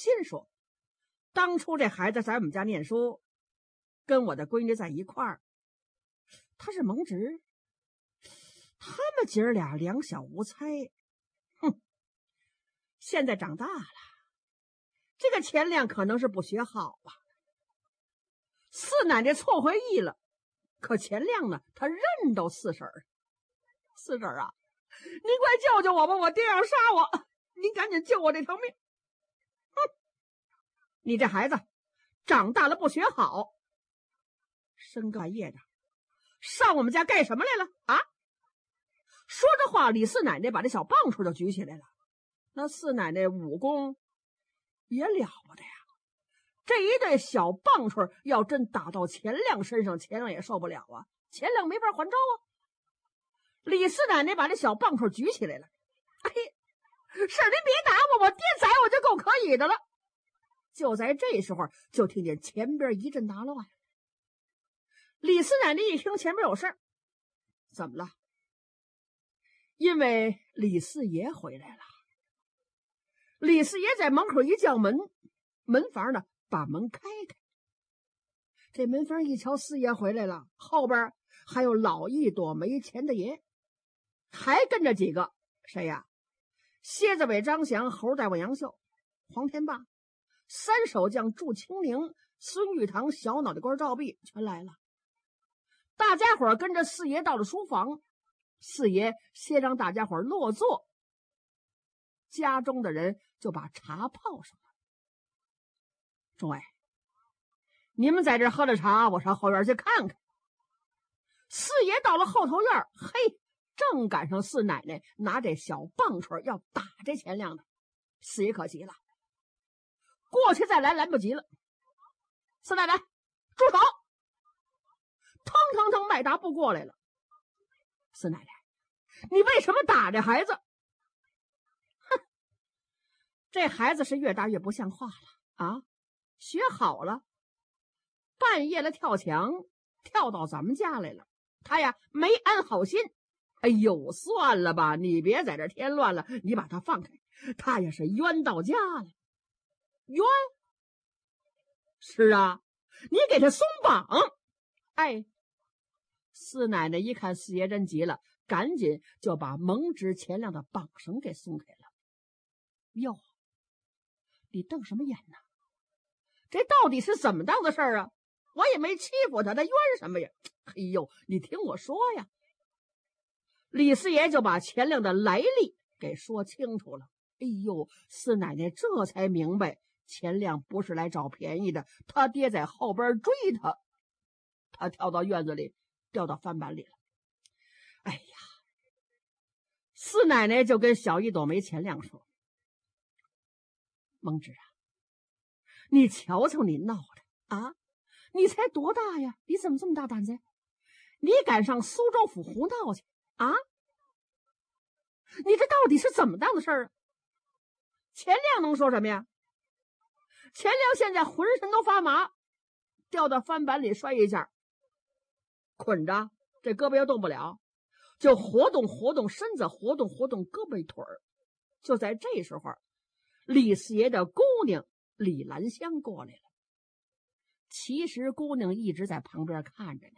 心说，当初这孩子在我们家念书，跟我的闺女在一块儿，他是蒙直，他们姐儿俩两小无猜。哼，现在长大了，这个钱亮可能是不学好啊。四奶奶错回意了，可钱亮呢，他认到四婶儿。四婶儿啊，您快救救我吧，我爹要杀我，您赶紧救我这条命。哼，你这孩子长大了不学好，深更半夜的上我们家干什么来了啊？说着话，李四奶奶把这小棒槌就举起来了。那四奶奶武功也了不得呀，这一对小棒槌要真打到钱亮身上，钱亮也受不了啊，钱亮没法还招啊。李四奶奶把这小棒槌举起来了。哎，婶儿您别打我，我爹宰我就够可以的了。就在这时候，就听见前边一阵大乱。李四奶奶一听前面有事儿，怎么了？因为李四爷回来了。李四爷在门口一叫门，门房呢把门开开。这门房一瞧，四爷回来了，后边还有老一朵没钱的爷，还跟着几个谁呀？蝎子尾张翔、猴大王杨秀、黄天霸、三手将祝清宁、孙玉堂、小脑袋官赵弼全来了。大家伙跟着四爷到了书房，四爷先让大家伙落座，家中的人就把茶泡上了。众位，你们在这喝着茶，我上后院去看看。四爷到了后头院，嘿，正赶上四奶奶拿这小棒槌要打这钱亮的。四爷可急了，过去再来不及了。四奶奶住手！腾腾腾迈大步过来了。四奶奶，你为什么打这孩子？哼，这孩子是越大越不像话了啊！学好了，半夜了跳墙，跳到咱们家来了。他呀没安好心。哎呦，算了吧，你别在这添乱了，你把他放开。他也是冤到家了。冤？是啊，你给他松绑。哎，四奶奶一看四爷真急了，赶紧就把蒙直钱亮的绑绳给松开了。哟，你瞪什么眼呢？这到底是怎么当的事儿啊？我也没欺负他，他冤什么呀？哎呦，你听我说呀。李四爷就把钱亮的来历给说清楚了。哎呦，四奶奶这才明白，钱亮不是来找便宜的，他爹在后边追他，他跳到院子里，掉到翻板里了。哎呀，四奶奶就跟小一朵梅钱亮说：“蒙直啊，你瞧瞧你闹的啊！你才多大呀？你怎么这么大胆子？你敢上苏州府胡闹去啊？你这到底是怎么当的事儿啊？钱亮能说什么呀？钱亮现在浑身都发麻，掉到翻板里摔一下，捆着，这胳膊又动不了，就活动活动身子，活动活动胳膊腿儿。就在这时候，李四爷的姑娘李兰香过来了。其实姑娘一直在旁边看着呢。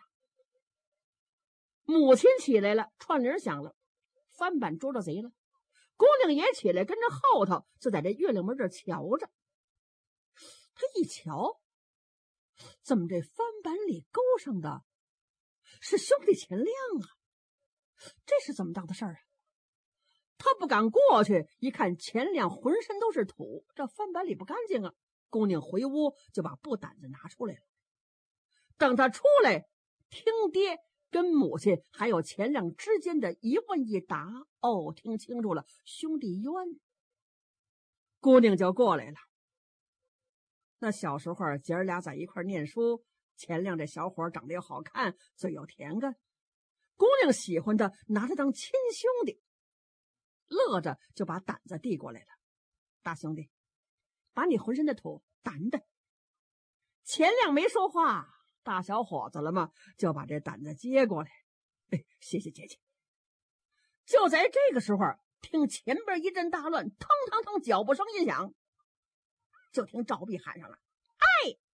母亲起来了，串铃响了，翻板捉着贼了。姑娘也起来，跟着后头就在这月亮门这瞧着。他一瞧，怎么这翻板里勾上的是兄弟钱亮啊？这是怎么当的事儿啊？他不敢过去，一看钱亮浑身都是土，这翻板里不干净啊。姑娘回屋就把布掸子拿出来了。等他出来，听爹跟母亲还有钱亮之间的一问一答，哦，听清楚了，兄弟冤。姑娘就过来了。那小时候姐儿俩在一块念书，钱亮这小伙长得又好看，嘴又甜干，姑娘喜欢他，拿他当亲兄弟，乐着就把掸子递过来了。大兄弟，把你浑身的土掸掸。钱亮没说话，大小伙子了嘛，就把这掸子接过来。哎，谢谢姐姐。就在这个时候，听前边一阵大乱，腾腾腾脚步声一响， 就听赵壁喊上了：“哎，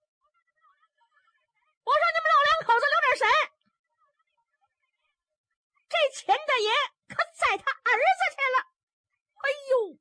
我让你们老两口子留点神，这钱大爷可宰他儿子去了！”哎呦，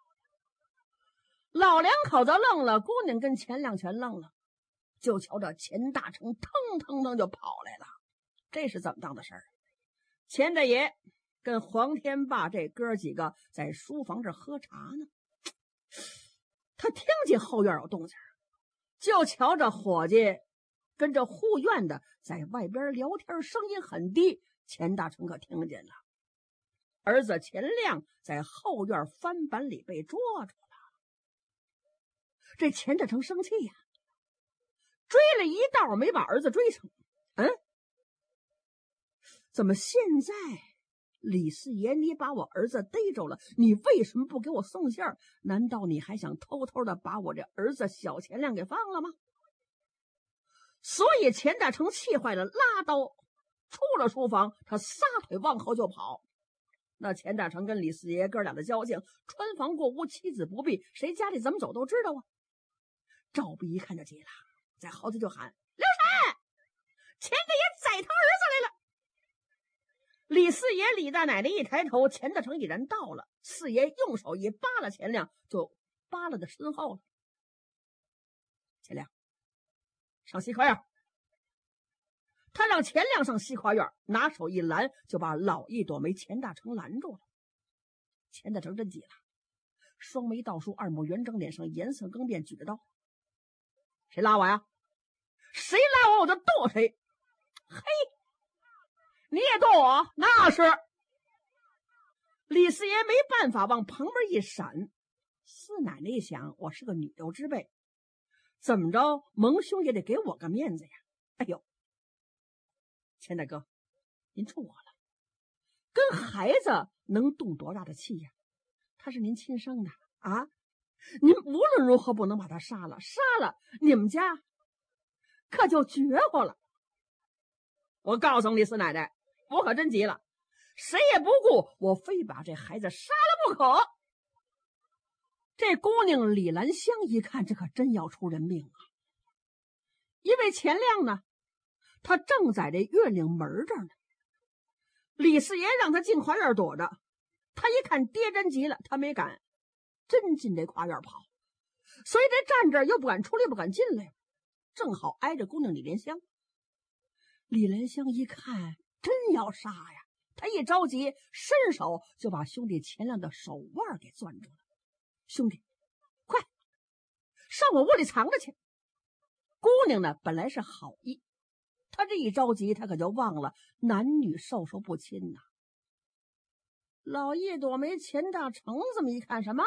老两口子愣了，姑娘跟钱亮全愣了，就瞧着钱大成腾腾腾就跑来了。这是怎么当的事儿？钱大爷跟黄天霸这哥几个在书房这喝茶呢，他听见后院有动静，就瞧着伙计跟着护院的在外边聊天，声音很低，钱大成可听见了。儿子钱亮在后院翻板里被捉住了。这钱大成生气呀，追了一道没把儿子追上。怎么现在李四爷你把我儿子逮着了，你为什么不给我送信儿？难道你还想偷偷的把我这儿子小钱亮给放了吗？所以钱大成气坏了，拉刀出了书房，他撒腿往后就跑。那钱大成跟李四爷哥俩的交情，穿房过屋，妻子不避，谁家里怎么走都知道啊。赵壁一看就急了，在后头就喊：“刘禅，钱大爷宰他儿子来了！”李四爷李大奶奶一抬头，钱大成已然到了。四爷用手一扒拉钱亮，就扒拉到身后了。钱亮上西跨院，他让钱亮上西跨院，拿手一拦，就把老一朵梅钱大成拦住了。钱大成真急了，双眉倒竖，二目圆睁，脸上颜色更变，举着刀：“谁拉我呀？谁拉我我就剁谁！”嘿，你也剁我？那是。李四爷没办法，往旁边一闪。四奶奶一想，我是个女流之辈，怎么着蒙兄也得给我个面子呀。哎呦，钱大哥，您出我了，跟孩子能动多大的气呀？他是您亲生的啊，您无论如何不能把他杀了，杀了你们家可就绝乎了。我告诉你四奶奶，我可真急了，谁也不顾，我非把这孩子杀了不可。这姑娘李兰香一看，这可真要出人命啊！因为钱亮呢，他正在这月岭门这儿呢。李四爷让他进花园躲着，他一看爹真急了，他没敢真进这花园跑，所以这站这儿又不敢出来，不敢进来，正好挨着姑娘李莲香。李莲香一看真要杀呀，他一着急，伸手就把兄弟钱亮的手腕给攥住了。兄弟，快上我屋里藏着去！姑娘呢，本来是好意，她这一着急，她可就忘了男女授受不亲呐。老一朵梅钱大成这么一看，什么？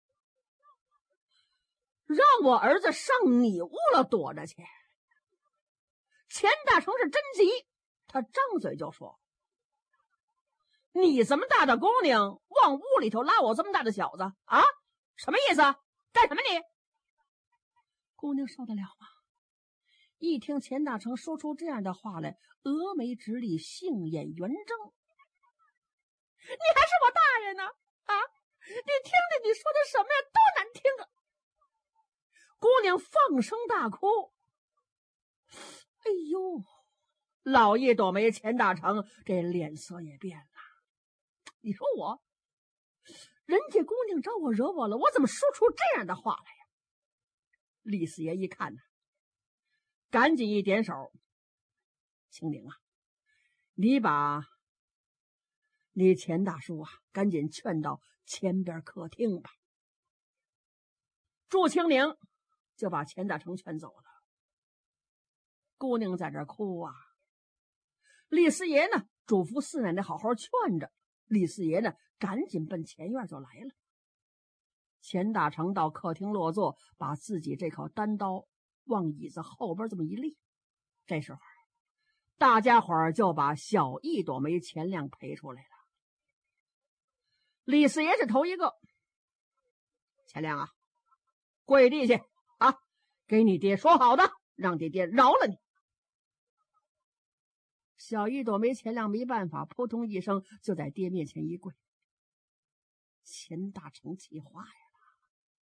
让我儿子上你屋了躲着去？钱大成是真急，他张嘴就说：“你这么大的姑娘，往屋里头拉我这么大的小子啊？什么意思？干什么你？”姑娘受得了吗？一听钱大成说出这样的话来，峨眉直立，杏眼圆睁。你还是我大人呢？啊！你听听你说的什么呀？多难听啊！姑娘放声大哭。哎呦，老一朵梅钱大成这脸色也变了。你说我，人家姑娘招我惹我了，我怎么说出这样的话来呀？李四爷一看呢，赶紧一点手：“青灵啊，你把你钱大叔啊赶紧劝到前边客厅吧。”祝青灵就把钱大成劝走了。姑娘在这哭啊，李四爷呢嘱咐四奶奶好好劝着，李四爷呢赶紧奔前院就来了。钱大成到客厅落座，把自己这口单刀往椅子后边这么一立。这时候大家伙儿就把小一朵梅钱亮陪出来了。李四爷是头一个：“钱亮啊，跪地去啊，给你爹说好的，让你爹饶了你。”小一朵梅钱亮没办法，扑通一声就在爹面前一跪。钱大成气坏呀，